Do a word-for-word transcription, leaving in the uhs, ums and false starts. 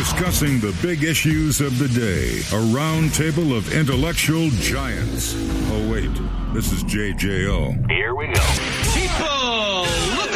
discussing the big issues of the day. A round table of intellectual giants. Oh, wait, this is J J O. Here we go. People, look